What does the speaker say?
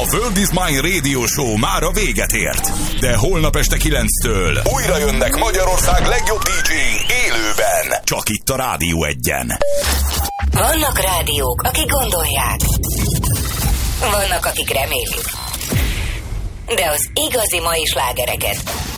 World is Mine Radio Show már a véget ért. De holnap este 9-től újra jönnek Magyarország legjobb DJ-i élőben. Csak itt a Rádió Egyen. Vannak rádiók, akik gondolják. Vannak, akik remélik. De az igazi mai slágereket